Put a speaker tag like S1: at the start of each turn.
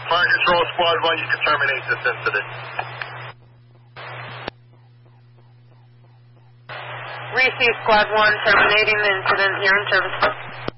S1: Fire Control Squad 1, you can terminate this incident.
S2: Receive Squad 1, terminating the incident. You're in service.